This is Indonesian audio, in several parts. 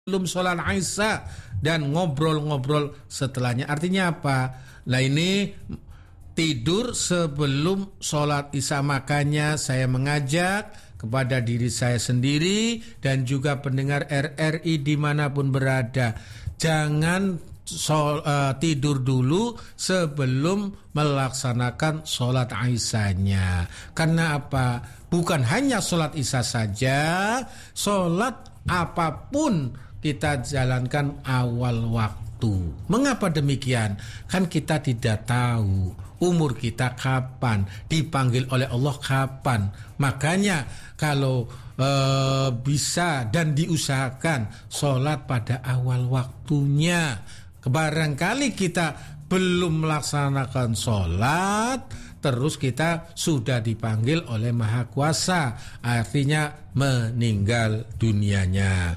belum sholat Isya dan ngobrol-ngobrol setelahnya. Artinya apa? Nah ini tidur sebelum sholat Isya. Makanya saya mengajak kepada diri saya sendiri dan juga pendengar RRI dimanapun berada, jangan tidur dulu sebelum melaksanakan sholat Isyanya. Karena apa? Bukan hanya sholat Isya saja, sholat apapun kita jalankan awal waktu. Mengapa demikian? Kan kita tidak tahu umur kita kapan, dipanggil oleh Allah kapan. Makanya kalau bisa dan diusahakan sholat pada awal waktunya. Barangkali kita belum melaksanakan sholat, terus kita sudah dipanggil oleh Maha Kuasa, artinya meninggal dunianya.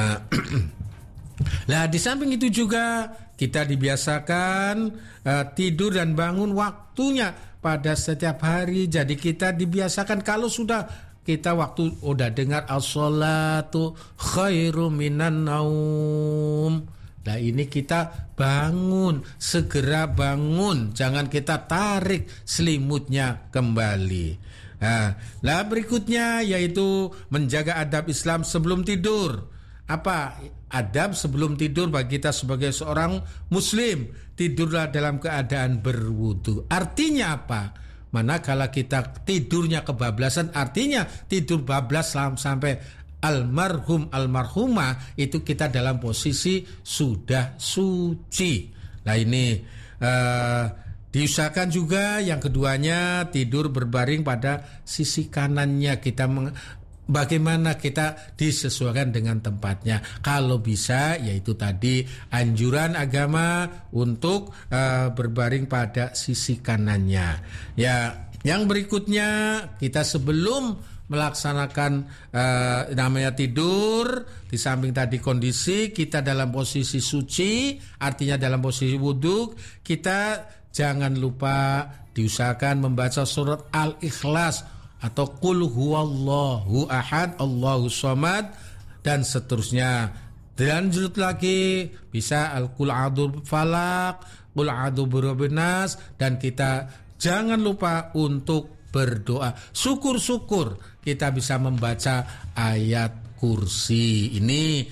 Nah, di samping itu juga kita dibiasakan tidur dan bangun waktunya pada setiap hari. Jadi kita dibiasakan kalau sudah kita waktu udah dengar as-sholatu khairum minan naum. Nah ini kita bangun, segera bangun, jangan kita tarik selimutnya kembali. Nah berikutnya yaitu menjaga adab Islam sebelum tidur. Apa adab sebelum tidur bagi kita sebagai seorang muslim? Tidurlah dalam keadaan berwudu. Artinya apa? Manakala kita tidurnya kebablasan, artinya tidur bablas sampai almarhumah, itu kita dalam posisi sudah suci. Nah ini diusahakan juga yang keduanya tidur berbaring pada sisi kanannya. Bagaimana kita disesuaikan dengan tempatnya. Kalau bisa yaitu tadi anjuran agama untuk berbaring pada sisi kanannya. Ya, yang berikutnya kita sebelum melaksanakan namanya tidur, di samping tadi kondisi kita dalam posisi suci, artinya dalam posisi wudhu, kita jangan lupa diusahakan membaca surat Al-Ikhlas atau Qul huwallahu ahad Allahu somad dan seterusnya. Lanjut lagi bisa Al-Qul a'udzu falaq, Qul a'udzu birabbin nas, dan kita jangan lupa untuk berdoa. Syukur-syukur kita bisa membaca ayat kursi ini.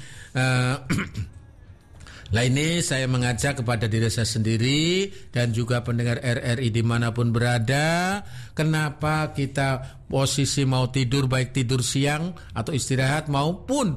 Nah ini saya mengajak kepada diri saya sendiri dan juga pendengar RRI dimanapun berada. Kenapa kita posisi mau tidur, baik tidur siang atau istirahat maupun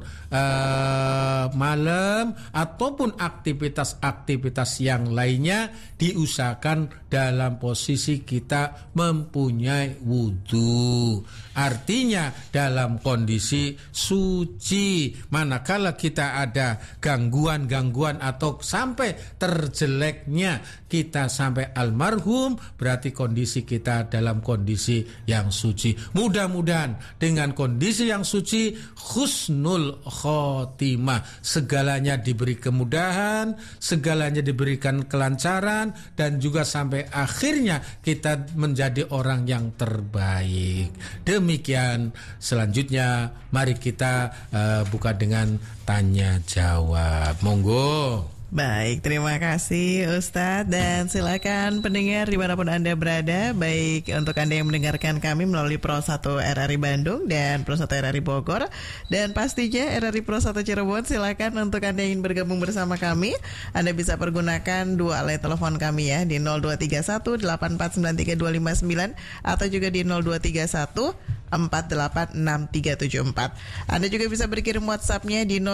malam ataupun aktivitas-aktivitas yang lainnya, diusahakan dalam posisi kita mempunyai wudhu. Artinya dalam kondisi suci. Manakala kita ada gangguan-gangguan atau sampai terjeleknya kita sampai almarhum, berarti kondisi kita dalam kondisi yang suci. Mudah-mudahan dengan kondisi yang suci, husnul khotimah, segalanya diberi kemudahan, segalanya diberikan kelancaran, dan juga sampai akhirnya kita menjadi orang yang terbaik. Demikian. Selanjutnya mari kita buka dengan tanya jawab. Monggo. Baik, terima kasih Ustadz, dan silakan pendengar dimanapun Anda berada, baik untuk Anda yang mendengarkan kami melalui Pro 1 RRI Bandung dan Pro 1 RRI Bogor, dan pastinya RRI Pro 1 Cirebon. Silakan untuk Anda yang ingin bergabung bersama kami, Anda bisa pergunakan dua line telepon kami ya, di 0231 8493259 atau juga di 0231 486374. Anda juga bisa berkirim WhatsApp-nya di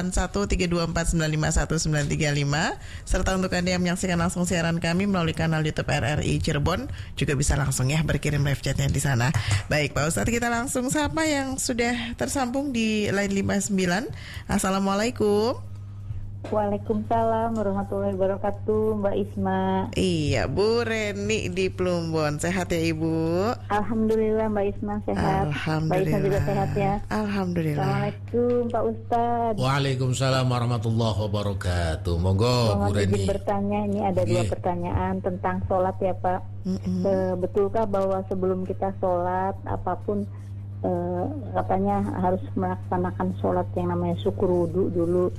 081324951935, serta untuk Anda yang menyaksikan langsung siaran kami melalui kanal YouTube RRI Cirebon juga bisa langsung ya berkirim live chatnya di sana. Baik Pak Ustadz, kita langsung sapa yang sudah tersambung di line 59. Assalamualaikum. Waalaikumsalam warahmatullahi wabarakatuh, Mbak Isma. Iya, Bu Reni di Plumbon. Sehat ya Ibu? Alhamdulillah Mbak Isma sehat. Mbak Isma juga sehat ya. Alhamdulillah. Assalamualaikum Pak Ustadz. Waalaikumsalam warahmatullahi wabarakatuh. Monggo Bu Reni. Bertanya, ini ada dua pertanyaan tentang sholat ya Pak. Betulkah bahwa sebelum kita sholat apapun katanya harus melaksanakan sholat yang namanya syukur wudhu dulu.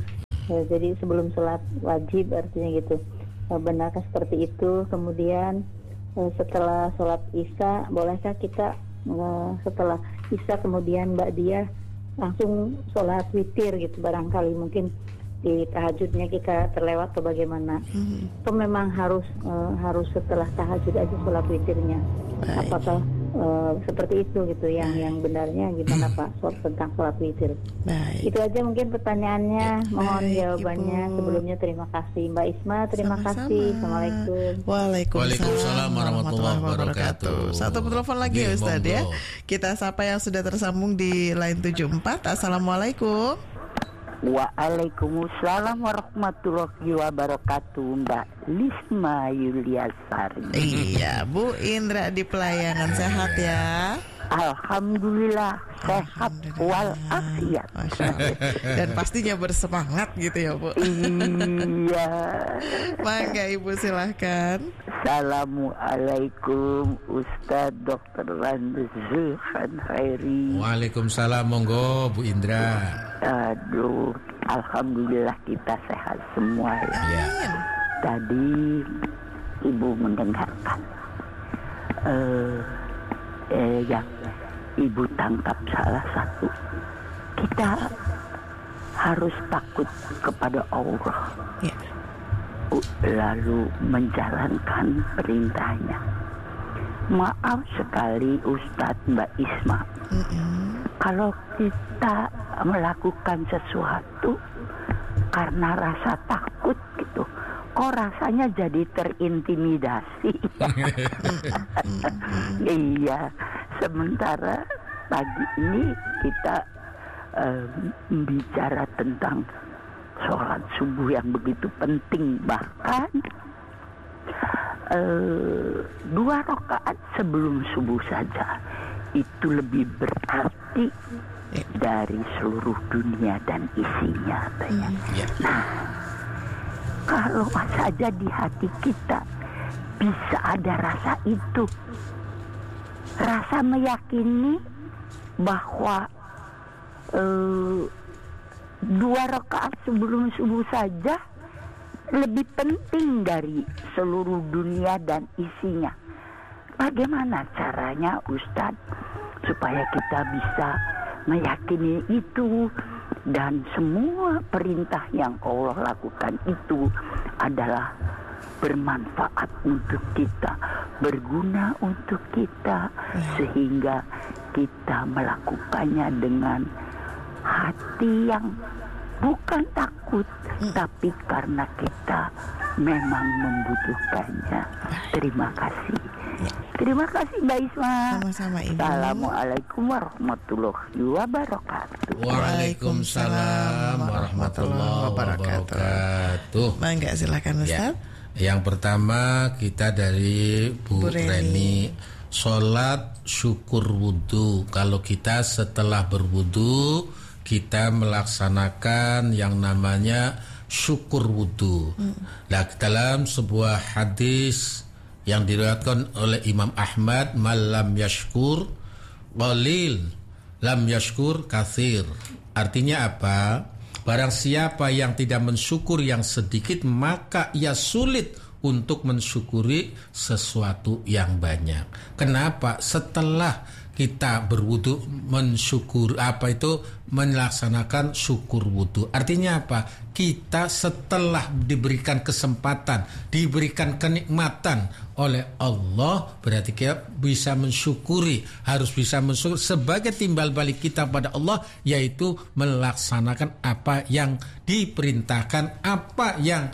Jadi sebelum sholat wajib artinya gitu. Benarkah seperti itu? Kemudian setelah sholat isya, bolehkah kita setelah isya kemudian ba'diyah langsung sholat witir gitu, barangkali mungkin di tahajudnya kita terlewat atau bagaimana? Atau memang harus setelah tahajud aja sholat witirnya? Baik. Apakah seperti itu gitu yang benarnya gimana Pak tentang sholat witir? Baik. Itu aja mungkin pertanyaannya. Mohon jawabannya. Ibu. Sebelumnya terima kasih Mbak Isma, terima kasih. Assalamualaikum. Waalaikumsalam warahmatullahi wabarakatuh. Satu telepon lagi ya Ustaz ya. Kita sapa yang sudah tersambung di line 74. Assalamualaikum. Waalaikumsalam warahmatullahi wabarakatuh, Mbak Lisma Yuliasari. Iya, Bu Indra di pelayanan, sehat ya? Alhamdulillah sehat walafiat. Dan pastinya bersemangat gitu ya Bu. Iya. Mangga Ibu silahkan. Assalamualaikum Ustadz Dr. Ranzul Khairi. Waalaikumsalam, monggo Bu Indra. Aduh, alhamdulillah kita sehat semua ya. Tadi Ibu mendengarkan yang Ibu tangkap salah satu, kita harus takut kepada Allah, lalu menjalankan perintahnya. Maaf sekali Ustadz Mbak Isma, kalau kita melakukan sesuatu karena rasa takut gitu, kok rasanya jadi terintimidasi. Iya, sementara pagi ini kita bicara tentang sholat subuh yang begitu penting, bahkan 2 rakaat sebelum subuh saja itu lebih berarti dari seluruh dunia dan isinya. Nah, kalau saja di hati kita bisa ada rasa itu, rasa meyakini bahwa 2 rakaat sebelum subuh saja lebih penting dari seluruh dunia dan isinya. Bagaimana caranya Ustadz supaya kita bisa meyakini itu, dan semua perintah yang Allah lakukan itu adalah bermanfaat untuk kita, berguna untuk kita, sehingga kita melakukannya dengan hati yang bukan takut, tapi karena kita memang membutuhkannya. Terima kasih. Terima kasih Mbak Isma. Sama-sama Ibu. Assalamualaikum warahmatullahi wabarakatuh. Waalaikumsalam warahmatullahi wabarakatuh. Mangga silakan Ustaz. Yang pertama kita dari Bu Reni. Sholat syukur wudu. Kalau kita setelah berwudu, kita melaksanakan yang namanya syukur wudu. Nah, dalam sebuah hadis yang diriwayatkan oleh Imam Ahmad, malam yashkur qalil, lam yashkur kathir. Artinya apa? Barang siapa yang tidak mensyukur yang sedikit, maka ia sulit untuk mensyukuri sesuatu yang banyak. Kenapa? Setelah kita berwudu melaksanakan syukur wudu. Artinya apa? Kita setelah diberikan kesempatan, diberikan kenikmatan oleh Allah, berarti kita bisa mensyukuri, harus bisa mensyukuri sebagai timbal balik kita pada Allah, yaitu melaksanakan apa yang diperintahkan, apa yang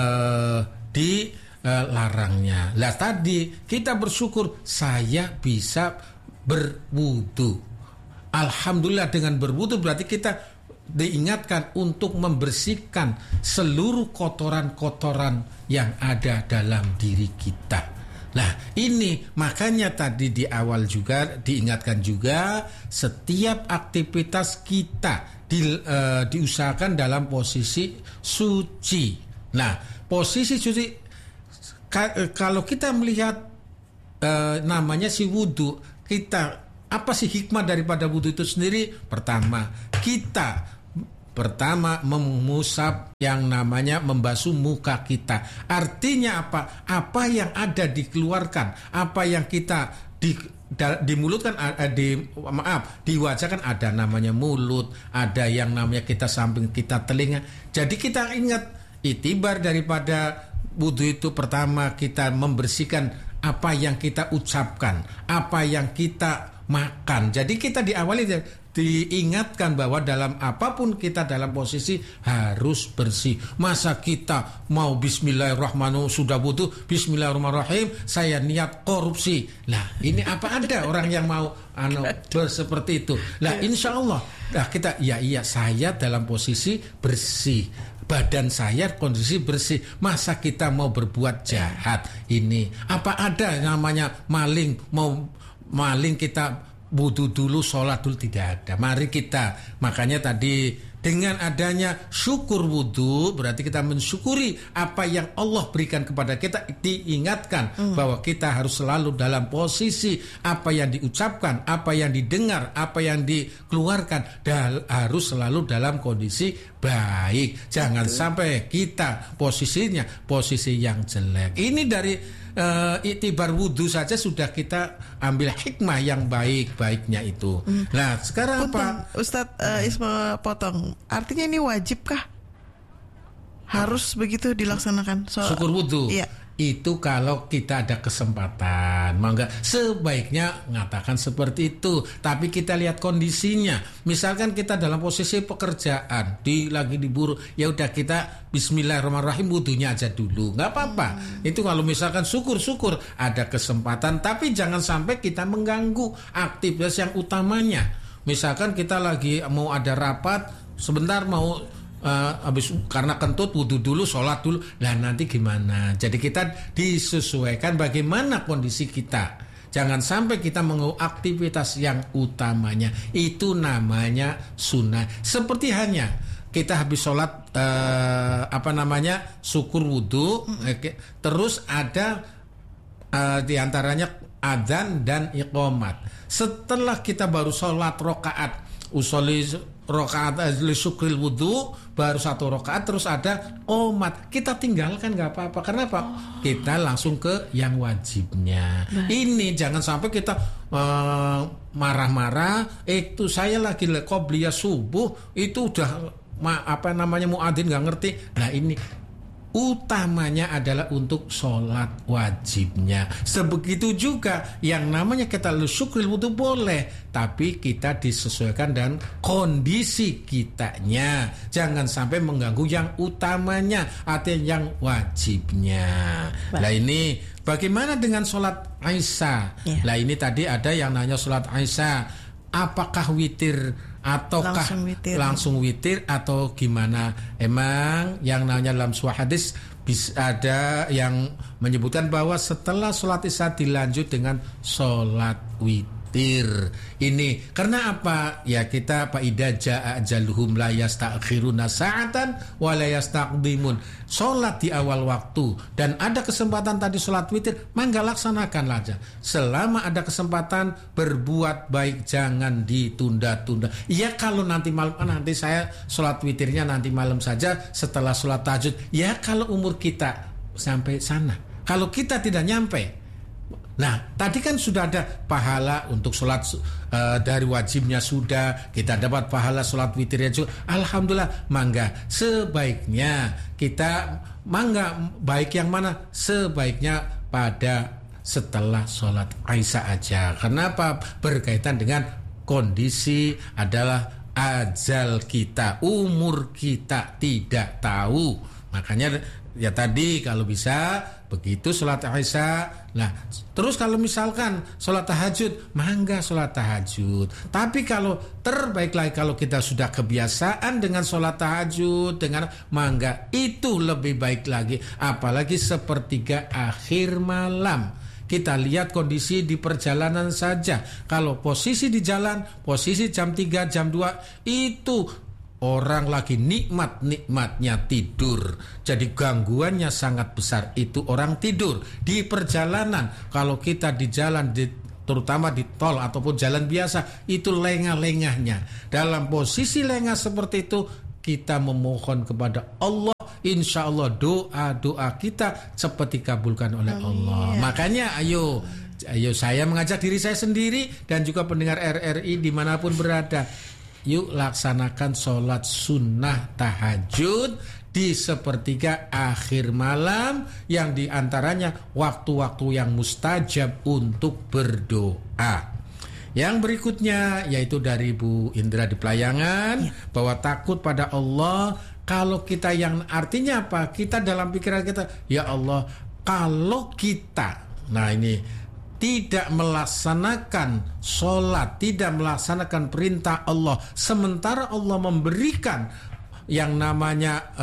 dilarangnya. Lah tadi kita bersyukur saya bisa berwudu. Alhamdulillah, dengan berwudu berarti kita diingatkan untuk membersihkan seluruh kotoran-kotoran yang ada dalam diri kita. Nah, ini makanya tadi di awal juga diingatkan juga, setiap aktivitas kita diusahakan dalam posisi suci. Nah, posisi suci, kalau kita melihat namanya si wudu, kita apa sih hikmah daripada wudu itu sendiri? Pertama, kita pertama mengusap yang namanya membasuh muka kita. Artinya apa? Apa yang ada dikeluarkan, apa yang kita di mulut kan di wajah kan ada namanya mulut, ada yang namanya kita samping kita telinga. Jadi kita ingat itibar daripada wudu itu pertama kita membersihkan apa yang kita ucapkan, apa yang kita makan. Jadi kita diawali diingatkan bahwa dalam apapun kita dalam posisi harus bersih. Masa kita mau bismillahirrahmanirrahim sudah butuh bismillahirrahmanirrahim saya niat korupsi. Nah ini apa ada orang yang mau seperti itu. Nah insya Allah kita iya saya dalam posisi bersih, badan saya kondisi bersih. Masa kita mau berbuat jahat ini? Apa ada namanya maling, mau maling kita wudu dulu, sholat dulu? Tidak ada. Mari kita, makanya tadi dengan adanya syukur wudu berarti kita mensyukuri apa yang Allah berikan kepada kita. Diingatkan bahwa kita harus selalu dalam posisi apa yang diucapkan, apa yang didengar, apa yang dikeluarkan harus selalu dalam kondisi baik. Jangan sampai kita posisinya posisi yang jelek. Ini dari iktibar wudu saja sudah kita ambil hikmah yang baik-baiknya itu. Nah sekarang apa? Ustadz Isma potong. Artinya ini wajibkah? Harus begitu dilaksanakan? Syukur wudu. Iya. Itu kalau kita ada kesempatan, maka sebaiknya mengatakan seperti itu. Tapi kita lihat kondisinya. Misalkan kita dalam posisi pekerjaan, lagi diburu, ya udah kita bismillahirrahmanirrahim wudunya aja dulu, nggak apa-apa. Itu kalau misalkan syukur-syukur ada kesempatan, tapi jangan sampai kita mengganggu aktivitas yang utamanya. Misalkan kita lagi mau ada rapat, sebentar mau habis karena kentut wudu dulu, sholat dulu, lah nanti gimana? Jadi kita disesuaikan bagaimana kondisi kita. Jangan sampai kita mengganggu aktivitas yang utamanya. Itu namanya sunnah. Seperti hanya kita habis sholat syukur wudu, terus ada diantaranya adzan dan iqamat. Setelah kita baru sholat rokaat, usolli rokaat syukril wudu, baru 1 rokaat, terus ada qomat, kita tinggalkan nggak apa-apa. Kenapa? Kita langsung ke yang wajibnya. Ini jangan sampai kita marah-marah. Itu saya lagi qobliyah subuh, itu udah muadzin nggak ngerti. Nah ini utamanya adalah untuk sholat wajibnya. Sebegitu juga yang namanya kita syukril wudu boleh, tapi kita disesuaikan dengan kondisi kitanya. Jangan sampai mengganggu yang utamanya, artinya yang wajibnya. Nah ini bagaimana dengan sholat Aisyah? Nah ini tadi ada yang nanya sholat Aisyah, apakah witir ataukah langsung witir atau gimana? Emang yang namanya dalam sebuah hadis ada yang menyebutkan bahwa setelah sholat isya dilanjut dengan sholat witir. Ini karena apa? Ya kita idza jaa ajaluhum la yastakhiruna sa'atan wa la yastaqdimun. Sholat di awal waktu dan ada kesempatan tadi sholat witir, mangga laksanakan aja. Selama ada kesempatan berbuat baik, jangan ditunda-tunda. Ya kalau nanti malam, nanti saya sholat witirnya nanti malam saja setelah sholat tahajud. Ya kalau umur kita sampai sana. Kalau kita tidak nyampe, nah, tadi kan sudah ada pahala untuk sholat dari wajibnya sudah, kita dapat pahala sholat witirnya juga. Alhamdulillah, mangga. Sebaiknya kita, baik yang mana? Sebaiknya pada setelah sholat Aisyah aja. Kenapa? Berkaitan dengan kondisi adalah ajal kita, umur kita tidak tahu. Makanya ya tadi kalau bisa begitu sholat Aisyah. Nah terus kalau misalkan sholat tahajud, mangga sholat tahajud. Tapi kalau terbaik lagi kalau kita sudah kebiasaan dengan sholat tahajud, dengan mangga itu lebih baik lagi. Apalagi sepertiga akhir malam. Kita lihat kondisi di perjalanan saja. Kalau posisi di jalan, posisi jam 3, jam 2 itu orang lagi nikmat-nikmatnya tidur. Jadi gangguannya sangat besar. Itu orang tidur di perjalanan. Kalau kita di jalan, terutama di tol ataupun jalan biasa, itu lengah-lengahnya. Dalam posisi lengah seperti itu, kita memohon kepada Allah, insya Allah doa-doa kita cepat dikabulkan oleh Allah. Makanya ayo saya mengajak diri saya sendiri dan juga pendengar RRI dimanapun berada, yuk laksanakan sholat sunnah tahajud di sepertiga akhir malam, yang diantaranya waktu-waktu yang mustajab untuk berdoa. Yang berikutnya yaitu dari Bu Indra di Pelayangan, bahwa takut pada Allah. Kalau kita yang artinya apa? Kita dalam pikiran kita, ya Allah, kalau kita, nah ini, tidak melaksanakan sholat, tidak melaksanakan perintah Allah, sementara Allah memberikan yang namanya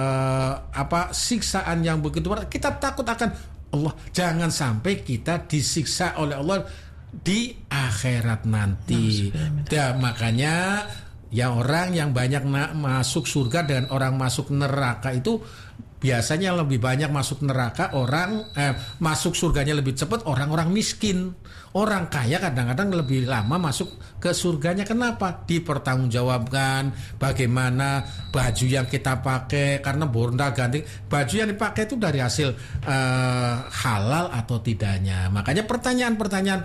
siksaan yang begitu berat, kita takut akan Allah. Jangan sampai kita disiksa oleh Allah di akhirat nanti. Makanya ya orang yang banyak masuk surga dan orang masuk neraka itu biasanya lebih banyak masuk neraka masuk surganya lebih cepat orang-orang miskin. Orang kaya kadang-kadang lebih lama masuk ke surganya. Kenapa? Dipertanggungjawabkan bagaimana baju yang kita pakai, karena gonta-ganti baju yang dipakai itu dari hasil halal atau tidaknya. Makanya pertanyaan-pertanyaan,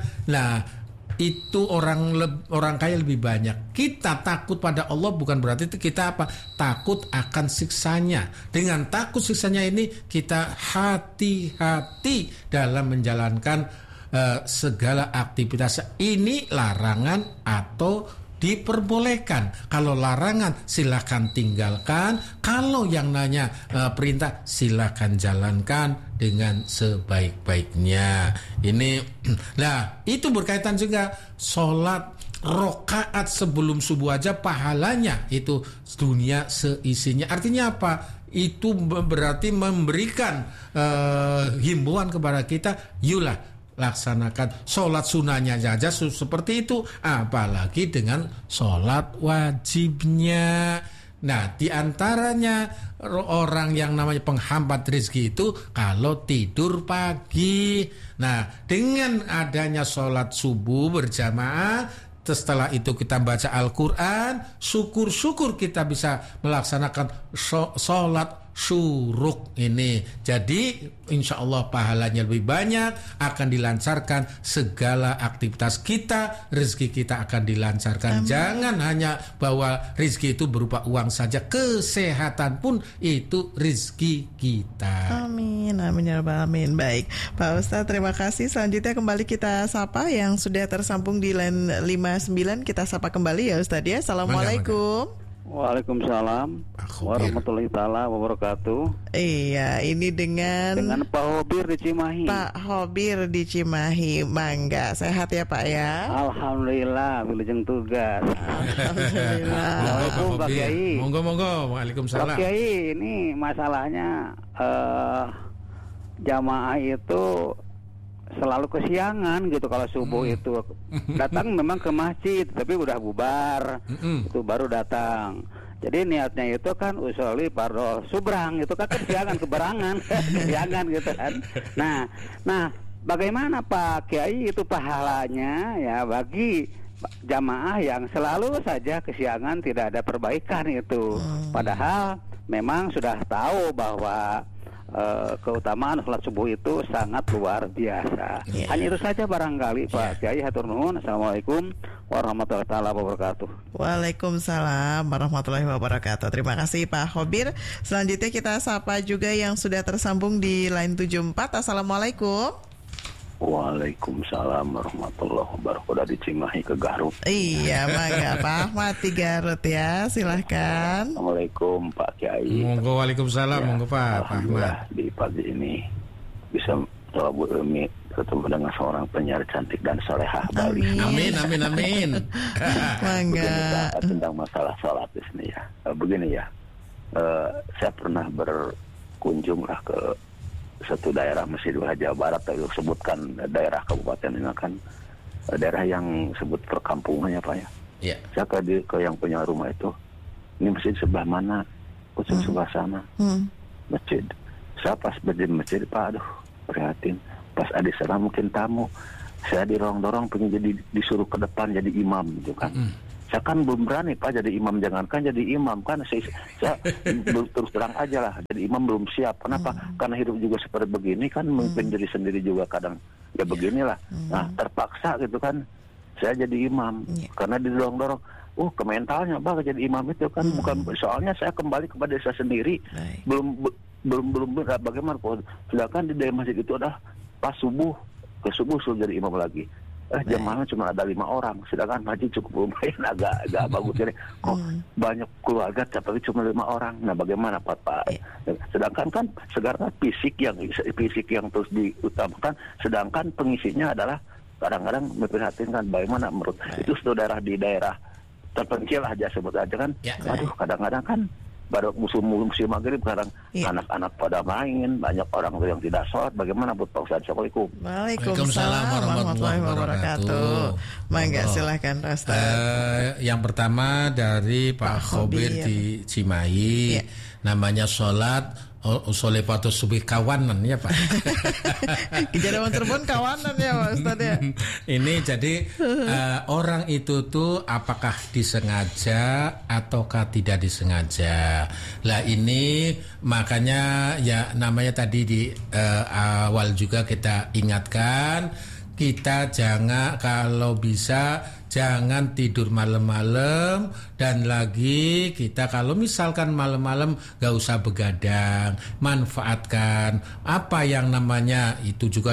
itu orang kaya lebih banyak. Kita takut pada Allah bukan berarti kita takut akan siksanya. Dengan takut siksanya ini kita hati-hati dalam menjalankan segala aktivitas. Ini larangan atau diperbolehkan. Kalau larangan silakan tinggalkan, kalau yang nanya perintah silakan jalankan dengan sebaik-baiknya. Ini itu berkaitan juga sholat rakaat sebelum subuh aja pahalanya itu dunia seisinya. Artinya apa? Itu berarti memberikan himbauan kepada kita, yulah laksanakan sholat sunnahnya saja seperti itu, apalagi dengan sholat wajibnya. Nah, diantaranya orang yang namanya penghambat rezeki itu kalau tidur pagi. Nah, dengan adanya sholat subuh berjamaah, setelah itu kita baca Al-Quran, syukur-syukur kita bisa melaksanakan sholat syuruk ini. Jadi insya Allah pahalanya lebih banyak, akan dilancarkan segala aktivitas kita, rezeki kita akan dilancarkan. Amin. Jangan hanya bahwa rezeki itu berupa uang saja, kesehatan pun itu rezeki kita. Amin, amin ya rabbal alamin. Baik, Pak Ustadz, terima kasih. Selanjutnya kembali kita sapa yang sudah tersambung di line 59. Kita sapa kembali ya Ustadz ya. Assalamualaikum. Waalaikumsalam warahmatullahi taala wabarakatuh. Iya, ini dengan Pak Hobir di Cimahi. Pak Hobir di Cimahi, Mangga. Sehat ya Pak ya? Alhamdulillah, wilujeng tugas. Alhamdulillah. Assalamualaikum Pak Kiai. Monggo. Waalaikumsalam. Pak Kiai, ini masalahnya jamaah itu selalu kesiangan gitu kalau subuh itu datang memang ke masjid tapi udah bubar itu baru datang. Jadi niatnya itu kan usolli fardhu subrang, itu kan kesiangan keberangan kesiangan gitu kan. Nah bagaimana Pak Kiai itu pahalanya ya bagi jamaah yang selalu saja kesiangan, tidak ada perbaikan itu, padahal memang sudah tahu bahwa keutamaan sholat subuh itu sangat luar biasa. Hanya itu saja barangkali Pak Kiai. Hatur nuhun. Assalamualaikum warahmatullahi wabarakatuh. Waalaikumsalam warahmatullahi wabarakatuh. Terima kasih Pak Hobir. Selanjutnya kita sapa juga yang sudah tersambung di line 74. Assalamualaikum. Waalaikumsalam warahmatullahi wabarakatuh. Dari Cimahi ke Garut. Iya, Mangga Pak Ahmad di Garut ya, silahkan. Assalamualaikum Pak Kiai. Monggo, waalaikumsalam. Monggo Pak Ahmad. Di pagi ini bisa Bu Umi ketemu dengan seorang penyiar cantik dan salehah Bali. Amin. Mangga. Tentang masalah sholat di sini ya. Begini ya, saya pernah berkunjung lah ke satu daerah Mesir Jawa Barat, tapi sebutkan daerah kabupaten ini kan daerah yang sebut perkampungannya Pak ya. Iya. Saya ke yang punya rumah itu, ini masjid sebelah mana? Masjid sebelah sana. Masjid. Saya pas berdiri masjid Pak, aduh prihatin. Pas ada salam mungkin tamu, saya dorong pengen jadi disuruh ke depan jadi imam gitu kan. Saya kan belum berani Pak jadi imam, jangankan jadi imam kan saya terus terang aja lah, jadi imam belum siap. Kenapa? Karena hidup juga seperti begini kan, memimpin diri sendiri juga kadang ya beginilah. Nah terpaksa gitu kan saya jadi imam karena didorong-dorong. Ke mentalnya Pak jadi imam itu kan bukan, soalnya saya kembali kepada saya sendiri. Belum bagaimana Pak? Sedangkan di dalam masjid itu ada pas subuh suruh jadi imam lagi. Jemaahnya cuma ada 5 orang, sedangkan masjid cukup lumayan agak bagus ini. Kok banyak keluarga tapi cuma 5 orang. Nah bagaimana Pak? Sedangkan kan sekarang fisik yang terus diutamakan, sedangkan pengisinya adalah kadang-kadang memprihatinkan. Bagaimana menurut itu saudara di daerah terpencil aja sebut aja kan? Aduh kadang-kadang kan pada musim maghrib sekarang anak-anak pada main, banyak orang yang tidak sholat. Bagaimana buat Pak Ustadz? Assalamualaikum. Waalaikumsalam warahmatullahi wabarakatuh. Mangga silahkan Ustadz. Yang pertama dari Pak Khobir di Cimahi, namanya sholat Usolipatu subih kawanan ya Pak. Kejadian Cirebon kawanan ya Pak Ustadz ya. Ini jadi orang itu tuh apakah disengaja ataukah tidak disengaja. Lah ini makanya ya namanya tadi di awal juga kita ingatkan, kita jangan, kalau bisa jangan tidur malam-malam, dan lagi kita kalau misalkan malam-malam gak usah begadang, manfaatkan apa yang namanya itu juga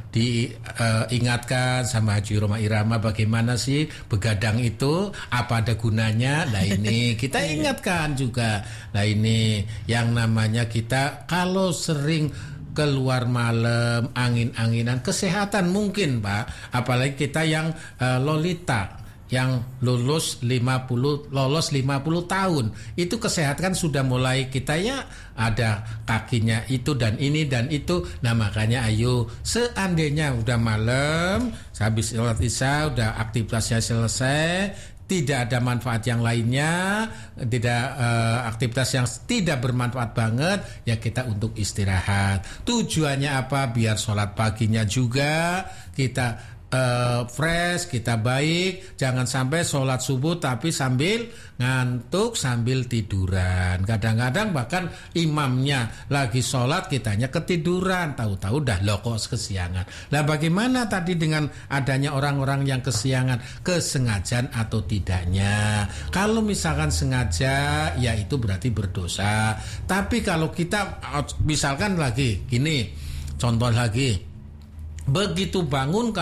diingatkan sama Haji Roma Irama bagaimana sih begadang itu, apa ada gunanya. Nah ini kita ingatkan juga. Nah ini yang namanya kita kalau sering keluar malam, angin-anginan, kesehatan mungkin Pak, apalagi kita yang lolita, yang lolos 50 tahun, itu kesehatan sudah mulai kita ya ada kakinya itu dan ini dan itu. Nah makanya ayo seandainya udah malam, habis sholat isya udah aktivitasnya selesai, tidak ada manfaat yang lainnya, tidak aktivitas yang tidak bermanfaat banget, ya kita untuk istirahat. Tujuannya apa? Biar sholat paginya juga kita fresh, kita baik. Jangan sampai sholat subuh tapi sambil ngantuk, sambil tiduran. Kadang-kadang bahkan imamnya lagi sholat, kitanya ketiduran, tahu-tahu dah kok kesiangan. Nah bagaimana tadi dengan adanya orang-orang yang kesiangan, kesengajaan atau tidaknya? Kalau misalkan sengaja, ya itu berarti berdosa. Tapi kalau kita misalkan lagi gini, contoh lagi, begitu bangun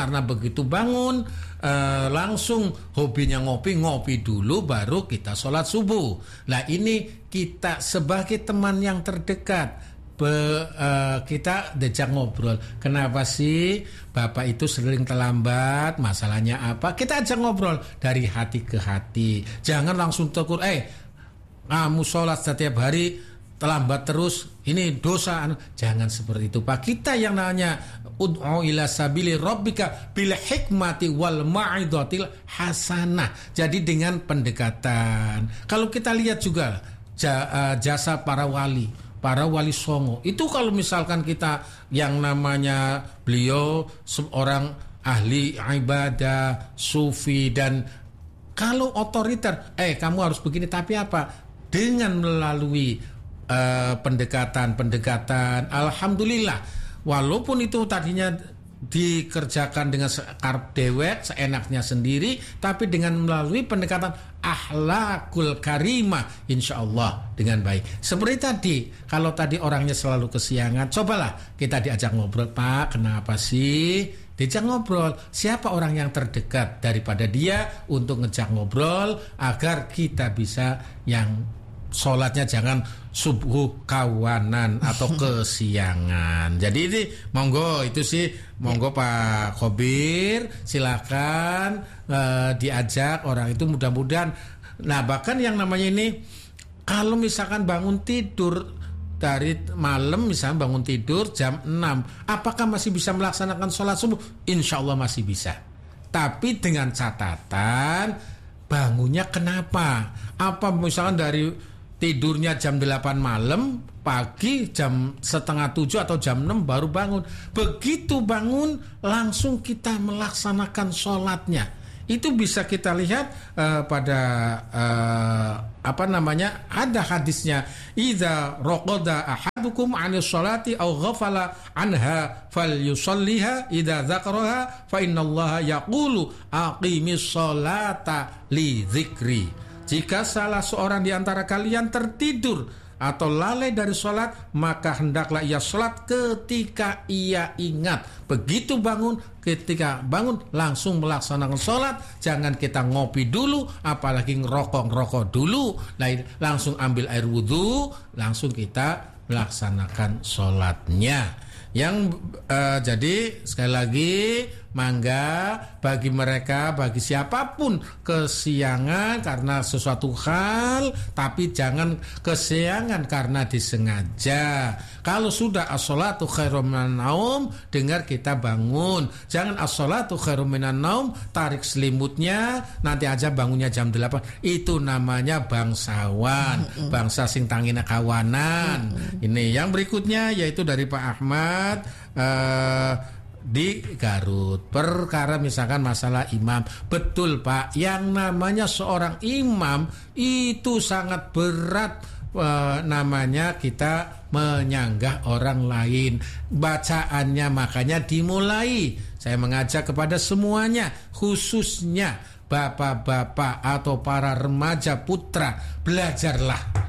langsung hobinya ngopi dulu baru kita sholat subuh. Nah ini kita sebagai teman yang terdekat, kita diajak ngobrol, kenapa sih Bapak itu sering terlambat, masalahnya apa, kita ajak ngobrol dari hati ke hati. Jangan langsung tegur, kamu sholat setiap hari terlambat terus, ini dosa. Jangan seperti itu Pak. Kita yang namanya ud'u ila sabili rabbika bil hikmati wal ma'idatil hasanah. Jadi dengan pendekatan. Kalau kita lihat juga jasa para wali songo, itu kalau misalkan kita yang namanya beliau seorang ahli ibadah, sufi, dan kalau otoriter, kamu harus begini, tapi apa? Dengan melalui pendekatan, alhamdulillah, walaupun itu tadinya dikerjakan dengan sekarep dewek, seenaknya sendiri, tapi dengan melalui pendekatan akhlakul karimah, insya Allah dengan baik. Seperti tadi, kalau tadi orangnya selalu kesiangan, cobalah kita diajak ngobrol, Pak, kenapa sih? Diajak ngobrol, siapa orang yang terdekat daripada dia untuk ngejak ngobrol, agar kita bisa yang sholatnya jangan subuh kawanan atau kesiangan. Jadi ini monggo itu sih, monggo Pak Khobir, silakan diajak orang itu mudah-mudahan. Nah bahkan yang namanya ini, kalau misalkan bangun tidur dari malam, misalnya bangun tidur jam 6, apakah masih bisa melaksanakan sholat subuh? Insya Allah masih bisa, tapi dengan catatan bangunnya kenapa? Apa misalkan dari tidurnya jam 8 malam, pagi jam 6:30 atau jam 6 baru bangun. Begitu bangun langsung kita melaksanakan sholatnya. Itu bisa kita lihat pada ada hadisnya, idza raqada ahadukum 'anis sholati aw ghafala anha falyusalliha idza dzakaraha fa innallaha yaqulu aqimis sholata li dzikri. Jika salah seorang di antara kalian tertidur atau lalai dari sholat, maka hendaklah ia sholat ketika ia ingat. Begitu ketika bangun langsung melaksanakan sholat. Jangan kita ngopi dulu, apalagi ngerokok dulu. Langsung ambil air wudhu, langsung kita melaksanakan sholatnya. Jadi sekali lagi, mangga bagi siapapun kesiangan karena sesuatu hal, tapi jangan kesiangan karena disengaja. Kalau sudah as-sholatu khairum minan naum, dengar kita bangun. Jangan as-sholatu khairum minan naum, tarik selimutnya, nanti aja bangunnya jam 8. Itu namanya bangsawan, bangsa sing tangina kawanan. Ini yang berikutnya yaitu dari Pak Ahmad di Garut, perkara misalkan masalah imam. Betul Pak, yang namanya seorang imam itu sangat berat, namanya kita menyanggah orang lain bacaannya. Makanya dimulai, saya mengajak kepada semuanya, khususnya bapak-bapak atau para remaja putra, belajarlah.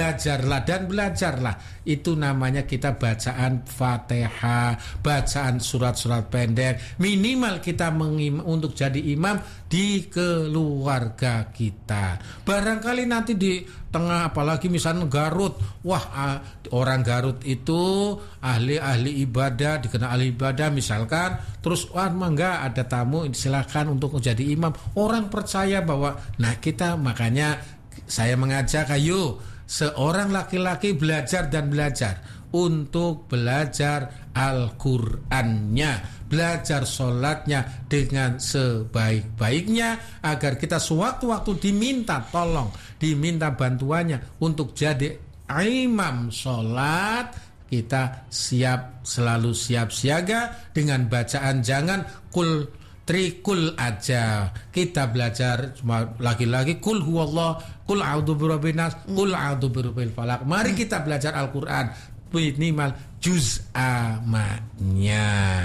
Itu namanya kita bacaan Fatihah, bacaan surat-surat pendek. Minimal kita untuk jadi imam di keluarga kita. Barangkali nanti di tengah, apalagi misalnya Garut, orang Garut itu ahli ibadah, dikenal ahli ibadah misalkan, terus mangga ada tamu silakan untuk menjadi imam. Orang percaya bahwa kita, makanya saya mengajak, ayo seorang laki-laki belajar untuk belajar Al-Qur'annya, belajar sholatnya dengan sebaik-baiknya, agar kita sewaktu-waktu diminta bantuannya untuk jadi imam sholat, kita selalu siap siaga dengan bacaan. Jangan trikul aja, kita belajar cuma lagi-lagi kul huwallah, kul a'udzu birabbin nas, kul a'udzu birabbil falaq. Mari kita belajar Al-Qur'an minimal juz amanya.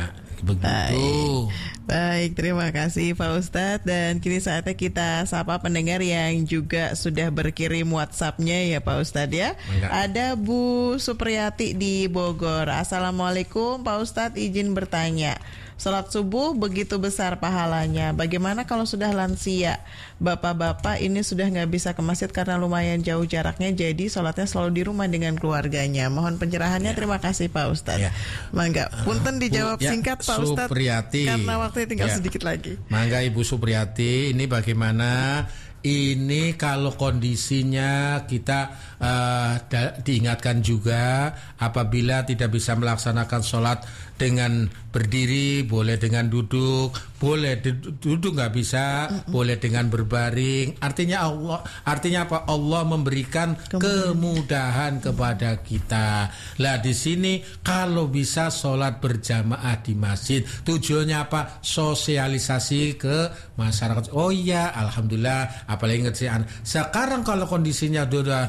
Begitu. Baik, terima kasih Pak Ustadz. Dan kini saatnya kita sapa pendengar yang juga sudah berkirim WhatsApp-nya ya Pak Ustadz ya. Ada Bu Supriyati di Bogor. Assalamualaikum Pak Ustadz, izin bertanya. Salat subuh begitu besar pahalanya. Bagaimana kalau sudah lansia? Bapak-bapak ini sudah nggak bisa ke masjid karena lumayan jauh jaraknya, jadi salatnya selalu di rumah dengan keluarganya. Mohon pencerahannya. Terima kasih Pak Ustadz. Mangga, punten dijawab singkat Pak Ustadz, karena waktunya tinggal sedikit lagi. Mangga Ibu Supriyati, ini bagaimana? Ini kalau kondisinya kita diingatkan juga, apabila tidak bisa melaksanakan sholat dengan berdiri, boleh dengan duduk, boleh duduk nggak bisa, boleh dengan berbaring. Artinya apa? Allah memberikan kemudahan kepada kita. Lah di sini kalau bisa sholat berjamaah di masjid, tujuannya apa? Sosialisasi ke masyarakat. Oh iya, alhamdulillah. Apalagi ngertiin. Sekarang kalau kondisinya udah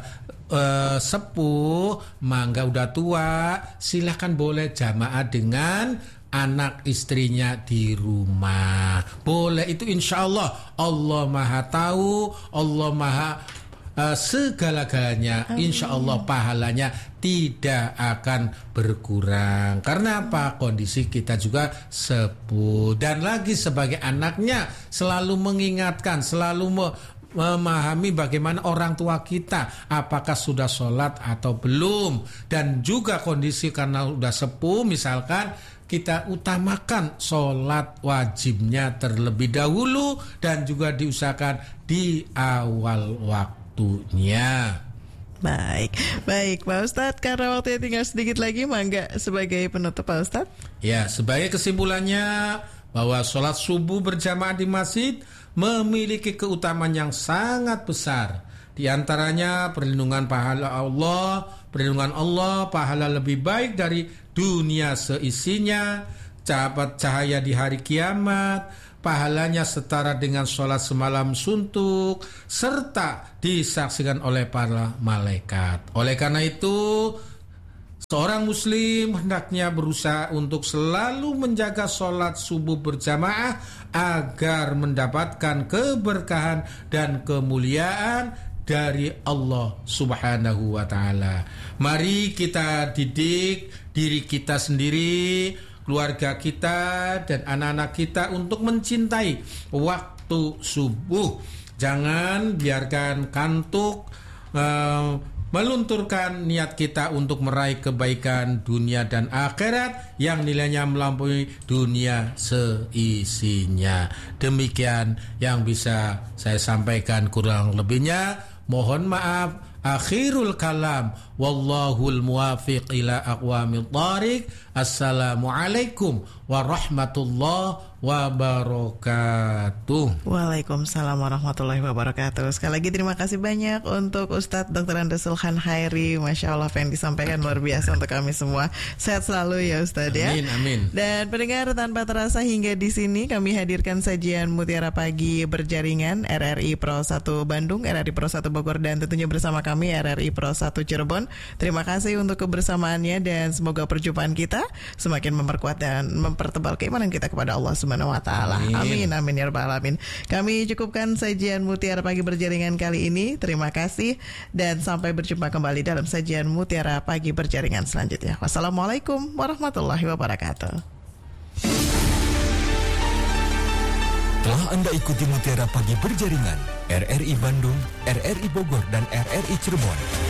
sepuh, mangga udah tua, silahkan boleh jamaah dengan anak istrinya di rumah. Boleh, itu insya Allah. Allah maha tahu, Allah maha segala-galanya. Insya Allah pahalanya tidak akan berkurang. Karena apa? Kondisi kita juga sepuh. Dan lagi sebagai anaknya selalu mengingatkan, selalu memahami bagaimana orang tua kita, apakah sudah sholat atau belum. Dan juga kondisi karena sudah sepuh, misalkan kita utamakan sholat wajibnya terlebih dahulu, dan juga diusahakan di awal waktunya. Baik Pak Ustadz, karena waktunya tinggal sedikit lagi, mangga sebagai penutup Pak Ustadz. Ya, sebagai kesimpulannya bahwa sholat subuh berjamaah di masjid memiliki keutamaan yang sangat besar. Di antaranya perlindungan Allah, pahala lebih baik dari dunia seisinya, cahaya di hari kiamat, pahalanya setara dengan sholat semalam suntuk, serta disaksikan oleh para malaikat. Oleh karena itu, seorang muslim hendaknya berusaha untuk selalu menjaga sholat subuh berjamaah agar mendapatkan keberkahan dan kemuliaan dari Allah Subhanahu wa ta'ala. Mari kita didik diri kita sendiri, keluarga kita dan anak-anak kita untuk mencintai waktu subuh. Jangan biarkan kantuk melunturkan niat kita untuk meraih kebaikan dunia dan akhirat yang nilainya melampaui dunia seisinya. Demikian yang bisa saya sampaikan, kurang lebihnya mohon maaf. Akhirul kalam, wallahul muwafiq ila aqwamit thariq. Assalamualaikum warahmatullahi wabarakatuh. Waalaikumsalam warahmatullahi wabarakatuh. Sekali lagi terima kasih banyak untuk Ustadz Dr. Andes Sulhan Khairi. Masya Allah, apa yang disampaikan luar biasa untuk kami semua. Sehat selalu ya Ustadz ya. Amin, amin. Dan pendengar, tanpa terasa hingga di sini kami hadirkan sajian Mutiara Pagi berjaringan RRI Pro 1 Bandung, RRI Pro 1 Bogor, dan tentunya bersama kami RRI Pro 1 Cirebon. Terima kasih untuk kebersamaannya dan semoga perjumpaan kita semakin memperkuat dan mempertebal keimanan kita kepada Allah Subhanahu wa taala. Amin amin ya rabbal alamin. Kami cukupkan sajian Mutiara Pagi berjaringan kali ini. Terima kasih dan sampai berjumpa kembali dalam sajian Mutiara Pagi berjaringan selanjutnya. Wassalamualaikum warahmatullahi wabarakatuh. Telah Anda ikuti Mutiara Pagi berjaringan RRI Bandung, RRI Bogor, dan RRI Cirebon.